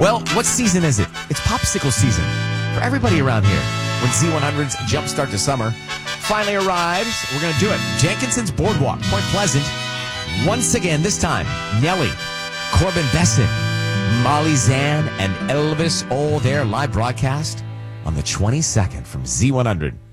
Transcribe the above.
Well, what season is it? It's popsicle season for everybody around here. When Z100's Jumpstart to Summer finally arrives, we're going to do it. Jenkinson's Boardwalk, Point Pleasant. Once again, this time, Nelly, Corbin Besson, Molly Zan, and Elvis. Their live broadcast on the 22nd from Z100.